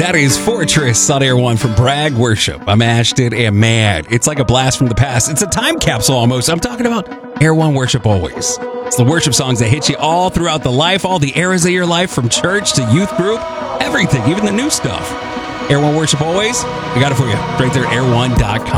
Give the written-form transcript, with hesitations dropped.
That is Fortress on Air One from Bragg Worship. I'm Ashton, and man, it's like a blast from the past. It's a time capsule almost. I'm talking about Air One Worship Always. It's the worship songs that hit you all throughout the life, all the eras of your life, from church to youth group, everything, even the new stuff. Air One Worship Always, we got it for you right there at air1.com.